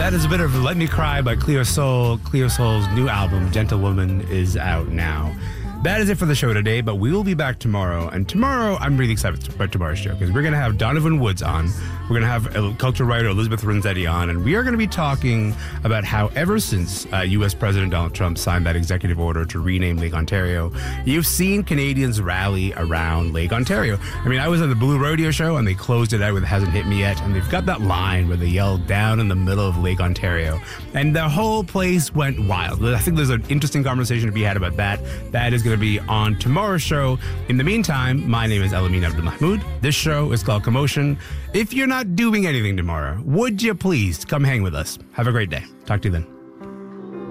That is a bit of Let Me Cry by Cleo Soul. Cleo Soul's new album, Gentlewoman, is out now. That is it for the show today, but we will be back tomorrow. And tomorrow, I'm really excited about tomorrow's show because we're going to have Donovan Woods on. We're going to have culture writer Elizabeth Renzetti on, and we are going to be talking about how ever since U.S. President Donald Trump signed that executive order to rename Lake Ontario, you've seen Canadians rally around Lake Ontario. I mean, I was on the Blue Rodeo show, and they closed it out with Hasn't Hit Me Yet, and they've got that line where they yell down in the middle of Lake Ontario, and the whole place went wild. I think there's an interesting conversation to be had about that. That is going to be on tomorrow's show. In the meantime, my name is Elamin Abdelmahmoud. This show is called Commotion. If you're not doing anything tomorrow, would you please come hang with us? Have a great day. Talk to you then.